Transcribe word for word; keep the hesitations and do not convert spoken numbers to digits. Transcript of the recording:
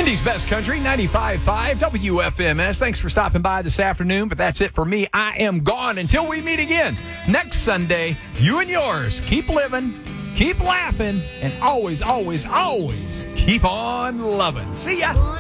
Indy's Best Country, ninety-five point five W F M S. Thanks for stopping by this afternoon, but that's it for me. I am gone until we meet again next Sunday. You and yours, keep living, keep laughing, and always, always, always keep on loving. See ya.